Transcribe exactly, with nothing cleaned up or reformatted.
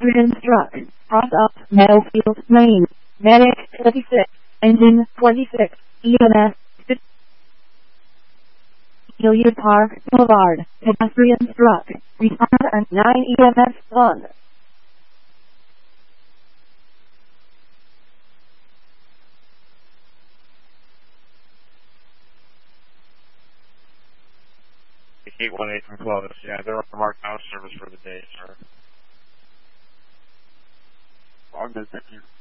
pedestrian struck. Cross up Meadowfield Lane. Medic twenty-six. Engine twenty-six. E M S. Hilliard Park Boulevard. Pedestrian struck. Respond and nine E M S one. eight one eight from Clovis. Yeah, they're marked out of service for the day, sir. All good, thank you.